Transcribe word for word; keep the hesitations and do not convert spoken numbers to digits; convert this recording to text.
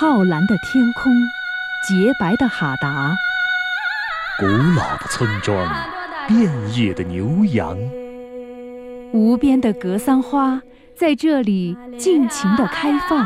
浩蓝的天空，洁白的哈达， 古老的村庄，遍野的牛羊， 无边的格桑花在这里尽情地开放。